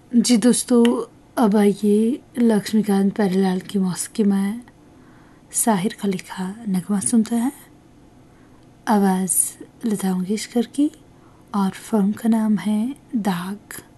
जी दोस्तों, अब आइए लक्ष्मीकांत प्यारेलाल की मौसीकी में साहिर का लिखा नगमा सुनते हैं। आवाज़ लता मंगेशकर की और फिल्म का नाम है दाग।